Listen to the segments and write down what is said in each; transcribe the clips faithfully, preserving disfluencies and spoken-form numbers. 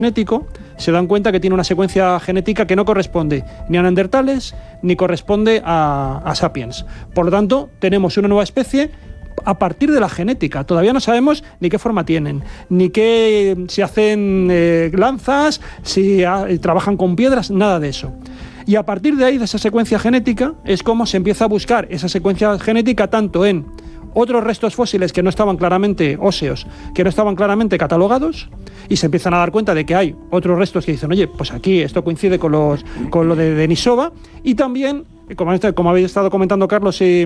genético, se dan cuenta que tiene una secuencia genética que no corresponde ni a neandertales ni corresponde a, a sapiens. Por lo tanto, tenemos una nueva especie a partir de la genética. Todavía no sabemos ni qué forma tienen, ni qué, si hacen eh, lanzas, si a, trabajan con piedras, nada de eso. Y a partir de ahí, de esa secuencia genética, es como se empieza a buscar esa secuencia genética tanto en otros restos fósiles que no estaban claramente óseos, que no estaban claramente catalogados, y se empiezan a dar cuenta de que hay otros restos que dicen, oye, pues aquí esto coincide con, los, con lo de Denisova, y también, como, como habéis estado comentando Carlos y,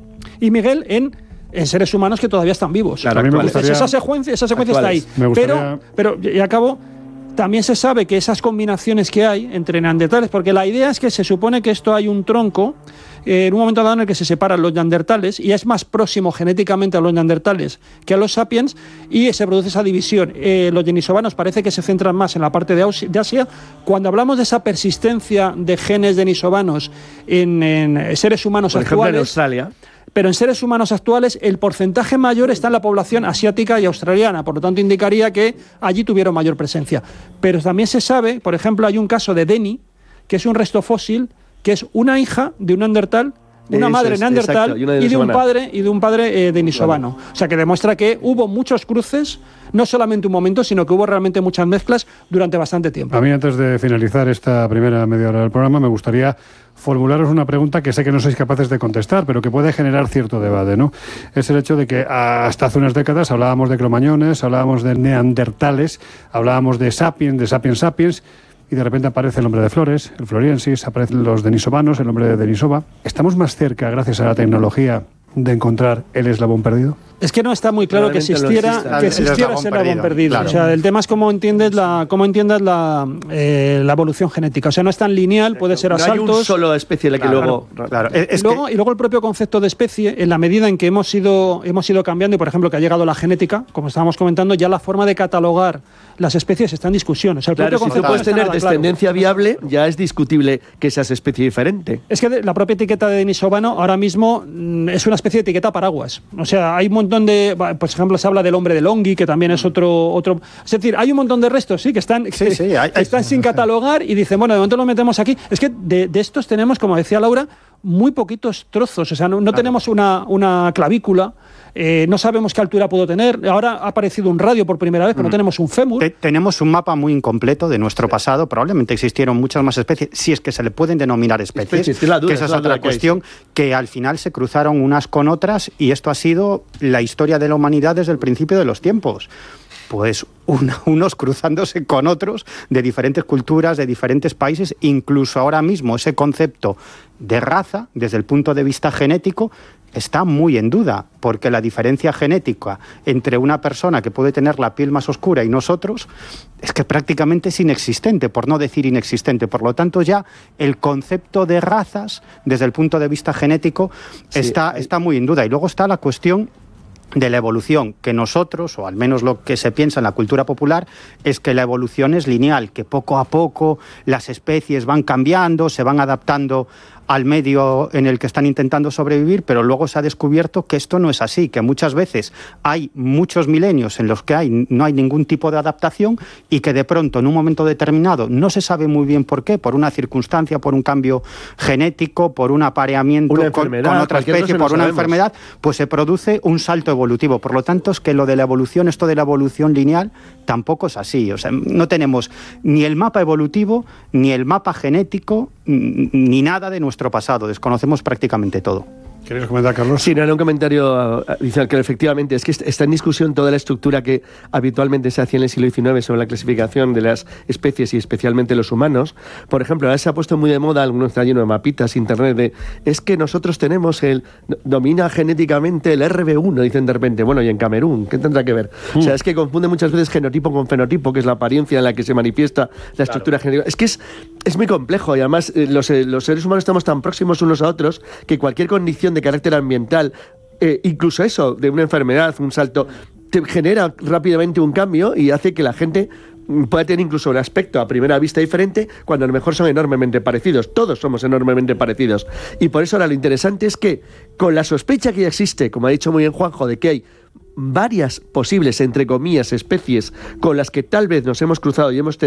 y Miguel, en, en seres humanos que todavía están vivos. Claro, a mí me gustaría, esa secuencia, esa secuencia está ahí. Me gustaría... Pero, pero, y acabo... También se sabe que esas combinaciones que hay entre neandertales, porque la idea es que se supone que esto hay un tronco eh, en un momento dado en el que se separan los neandertales y es más próximo genéticamente a los neandertales que a los sapiens y se produce esa división. Eh, los denisovanos parece que se centran más en la parte de, Aus- de Asia. Cuando hablamos de esa persistencia de genes denisovanos en, en seres humanos Por ejemplo, actuales... en Australia... Pero en seres humanos actuales el porcentaje mayor está en la población asiática y australiana, por lo tanto indicaría que allí tuvieron mayor presencia. Pero también se sabe, por ejemplo, hay un caso de Deni, que es un resto fósil, que es una hija de un neandertal, una Eso madre es, neandertal exacto, y, una y de un denisovana. padre y de un padre eh, denisovano. Claro. O sea que demuestra que hubo muchos cruces, no solamente un momento, sino que hubo realmente muchas mezclas durante bastante tiempo. A mí, antes de finalizar esta primera media hora del programa, me gustaría formularos una pregunta que sé que no sois capaces de contestar, pero que puede generar cierto debate, ¿no? Es el hecho de que hasta hace unas décadas hablábamos de cromañones, hablábamos de neandertales, hablábamos de sapiens, de sapiens sapiens, y de repente aparece el hombre de Flores, el floriensis, aparecen los denisovanos, el hombre de Denisova. ¿Estamos más cerca, gracias a la tecnología, de encontrar el eslabón perdido? Es que no está muy claro que existiera, no que existiera ese eslabón perdido. Claro. O sea, el tema es cómo entiendes la, cómo entiendes la, eh, la evolución genética. O sea, no es tan lineal, puede ser a no saltos. No hay un solo especie en la que claro, luego... Claro, claro. Es y, luego, que... y luego el propio concepto de especie, en la medida en que hemos ido, hemos ido cambiando, y por ejemplo que ha llegado la genética, como estábamos comentando, ya la forma de catalogar las especies está en discusión. O sea, el claro, propio si tú puedes tener claro. descendencia viable, ya es discutible que seas especie diferente. Es que la propia etiqueta de denisovano ahora mismo mm, es una especie de etiqueta paraguas. O sea, hay un montón de... Pues, por ejemplo, se habla del hombre de Longhi, que también es otro... otro es decir, hay un montón de restos, sí, que están, sí, que, sí, hay, están hay, sin catalogar y dicen, bueno, de momento lo metemos aquí. Es que de, de estos tenemos, como decía Laura, muy poquitos trozos. O sea, no, no claro. tenemos una, una clavícula, eh, no sabemos qué altura pudo tener. Ahora ha aparecido un radio por primera vez, pero mm. no tenemos un fémur. Te, tenemos un mapa muy incompleto de nuestro pasado. Probablemente existieron muchas más especies, si es que se le pueden denominar especies, especies es la duda, que esa es, es otra cuestión, que, que al final se cruzaron unas con otras y esto ha sido la historia de la humanidad desde el principio de los tiempos. Pues una, unos cruzándose con otros de diferentes culturas, de diferentes países, incluso ahora mismo ese concepto de raza, desde el punto de vista genético, está muy en duda, porque la diferencia genética entre una persona que puede tener la piel más oscura y nosotros es que prácticamente es inexistente, por no decir inexistente. Por lo tanto, ya el concepto de razas, desde el punto de vista genético, sí. está, está muy en duda. Y luego está la cuestión de la evolución, que nosotros, o al menos lo que se piensa en la cultura popular, es que la evolución es lineal, que poco a poco las especies van cambiando, se van adaptando al medio en el que están intentando sobrevivir, pero luego se ha descubierto que esto no es así, que muchas veces hay muchos milenios en los que hay, no hay ningún tipo de adaptación y que de pronto en un momento determinado no se sabe muy bien por qué, por una circunstancia, por un cambio genético, por un apareamiento una con, con otra especie, por una sabemos. enfermedad, pues se produce un salto evolutivo. Por lo tanto, es que lo de la evolución, esto de la evolución lineal, tampoco es así. O sea, no tenemos ni el mapa evolutivo, ni el mapa genético, ni nada de nuestro pasado, desconocemos prácticamente todo. ¿Queréis comentar, Carlos? Sí, no, era un comentario adicional, que efectivamente es que está en discusión toda la estructura que habitualmente se hacía en el siglo diecinueve sobre la clasificación de las especies y especialmente los humanos. Por ejemplo, ahora se ha puesto muy de moda, algunos está lleno de mapitas, internet, de, es que nosotros tenemos el, domina genéticamente el R B uno, dicen de repente, bueno, y en Camerún, ¿qué tendrá que ver? Mm. O sea, es que confunde muchas veces genotipo con fenotipo, que es la apariencia en la que se manifiesta la estructura claro. genética. Es que es, es muy complejo y además eh, los, eh, los seres humanos estamos tan próximos unos a otros que cualquier condición de carácter ambiental, eh, incluso eso, de una enfermedad, un salto, te genera rápidamente un cambio y hace que la gente pueda tener incluso un aspecto a primera vista diferente cuando a lo mejor son enormemente parecidos. Todos somos enormemente parecidos. Y por eso ahora lo interesante es que con la sospecha que ya existe, como ha dicho muy bien Juanjo, de que hay varias posibles, entre comillas, especies con las que tal vez nos hemos cruzado y hemos tenido